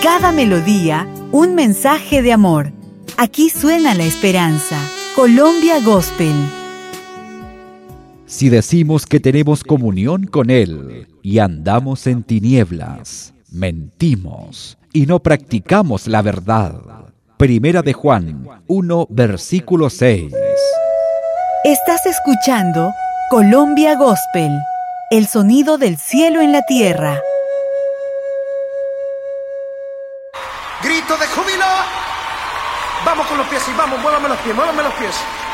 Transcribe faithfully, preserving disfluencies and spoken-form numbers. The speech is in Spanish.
cada melodía, un mensaje de amor. Aquí suena la esperanza. Colombia Gospel. Si decimos que tenemos comunión con Él y andamos en tinieblas, mentimos y no practicamos la verdad. Primera de Juan uno, versículo seis. Estás escuchando Colombia Gospel, el sonido del cielo en la tierra. Grito de júbilo. Vamos con los pies y vamos, muévame los pies, muévame los pies.